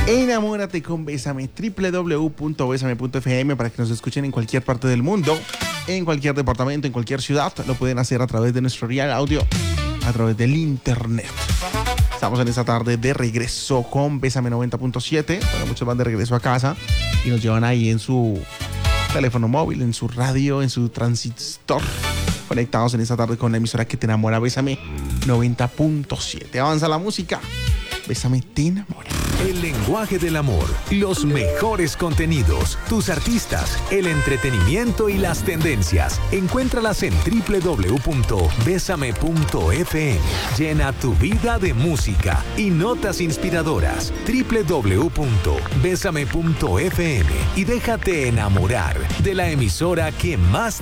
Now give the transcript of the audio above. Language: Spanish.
Enamórate con Bésame, www.besame.fm, para que nos escuchen en cualquier parte del mundo, en cualquier departamento, en cualquier ciudad. Lo pueden hacer a través de nuestro Real Audio, a través del internet. Estamos en esta tarde de regreso con Bésame 90.7. Bueno, muchos van de regreso a casa y nos llevan ahí en su teléfono móvil, en su radio, en su transistor, conectados en esta tarde con la emisora que te enamora, Bésame 90.7. Avanza la música. Bésame te enamora. El lenguaje del amor, los mejores contenidos, tus artistas, el entretenimiento y las tendencias. Encuéntralas en www.besame.fm. Llena tu vida de música y notas inspiradoras. www.besame.fm y déjate enamorar de la emisora que más